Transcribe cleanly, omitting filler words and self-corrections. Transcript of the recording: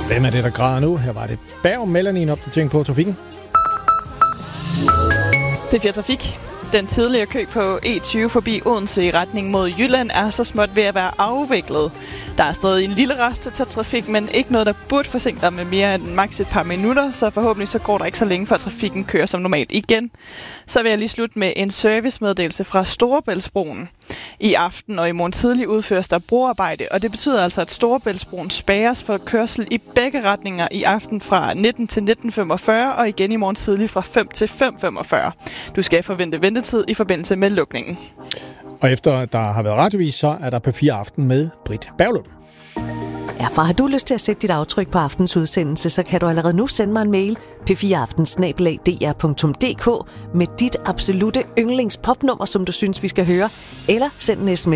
Hvem er det, der græder nu? Her var det Berg Melanie, en opdatering på trafikken. P4 Trafik. Den tidligere kø på E20 forbi Odense i retning mod Jylland er så småt ved at være afviklet. Der er stadig en lille rest til trafik, men ikke noget, der burde forsinke dig med mere end maks et par minutter, så forhåbentlig så går der ikke så længe, før trafikken kører som normalt igen. Så vil jeg lige slutte med en servicemeddelelse fra Storebæltsbroen. I aften og i morgen tidlig udføres der broarbejde, og det betyder altså, at Storebæltsbroen spærres for kørsel i begge retninger i aften fra 19 til 19.45 og igen i morgen tidlig fra 5 til 5.45. Du skal forvente ventetid i forbindelse med lukningen. Og efter der har været radiovis, så er der på 4 aften med Britt Berglund. Ja, for har du lyst til at sætte dit aftryk på aftens udsendelse, så kan du allerede nu sende mig en mail p4aften@dr.dk med dit absolute yndlingspopnummer, som du synes, vi skal høre, eller send en sms